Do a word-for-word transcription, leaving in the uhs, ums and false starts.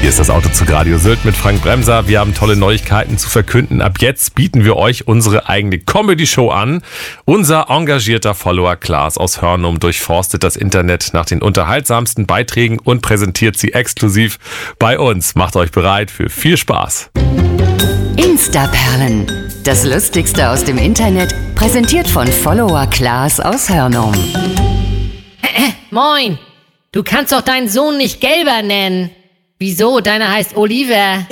Hier ist das Autozug Radio Sylt mit Frank Bremser. Wir haben tolle Neuigkeiten zu verkünden. Ab jetzt bieten wir euch unsere eigene Comedy-Show an. Unser engagierter Follower Klaas aus Hörnum durchforstet das Internet nach den unterhaltsamsten Beiträgen und präsentiert sie exklusiv bei uns. Macht euch bereit für viel Spaß. Instaperlen. Das Lustigste aus dem Internet, präsentiert von Follower Klaas aus Hörnum. Moin, du kannst doch deinen Sohn nicht Gelber nennen. Wieso? Deiner heißt Oliver.